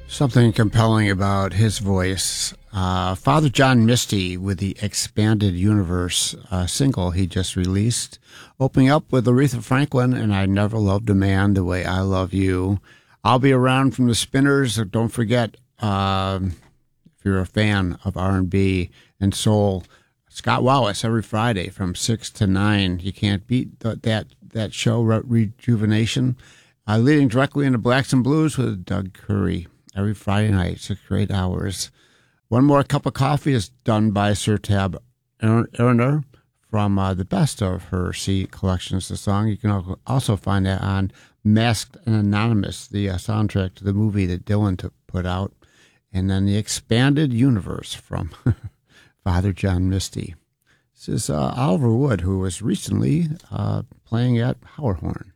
Something compelling about his voice. Father John Misty with the Expanded Universe single he just released, opening up with Aretha Franklin and I Never Loved a Man the Way I Love You. I'll be around from the Spinners. Don't forget, if you're a fan of R&B and soul, Scott Wallace every Friday from 6 to 9. You can't beat that show, Rejuvenation. Leading directly into Blacks and Blues with Doug Curry every Friday night, 6 to 8 hours. One More Cup of Coffee is done by Sir Tab Erner from the best of her C collections. The song you can also find that on Masked and Anonymous, the soundtrack to the movie that Dylan put out, and then the Expanded Universe from Father John Misty. This is Oliver Wood, who was recently playing at Howard Horn.